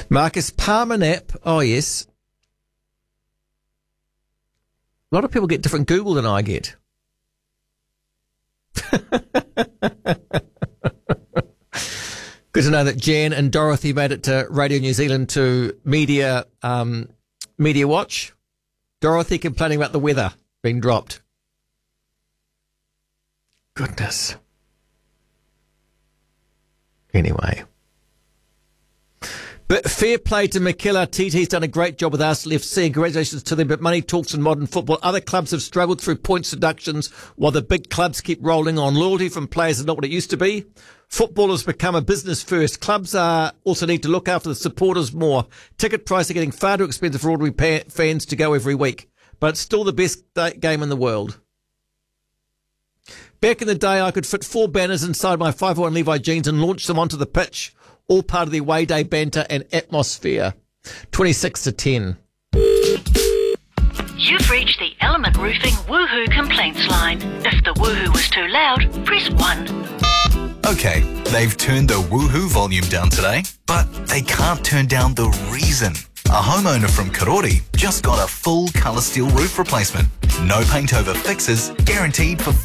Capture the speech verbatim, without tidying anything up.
Marcus Parmanap. Oh, yes. A lot of people get different Google than I get. Good to know that Jan and Dorothy made it to Radio New Zealand to Media um, Media Watch. Dorothy complaining about the weather being dropped. Goodness. Anyway. But fair play to Mikel T T's done a great job with us. Left C. Congratulations to them. But money talks in modern football. Other clubs have struggled through points deductions while the big clubs keep rolling on. Loyalty from players is not what it used to be. Football has become a business first. Clubs uh, also need to look after the supporters more. Ticket prices are getting far too expensive for ordinary pa- fans to go every week. But it's still the best game in the world. Back in the day, I could fit four banners inside my five oh one Levi jeans and launch them onto the pitch. All part of the away day banter and atmosphere. twenty-six to ten. You've reached the Element Roofing Woohoo complaints line. If the woohoo was too loud, press one. Okay, they've turned the woohoo volume down today, but they can't turn down the reason. A homeowner from Karori just got a full colour steel roof replacement. No paint over fixes, guaranteed for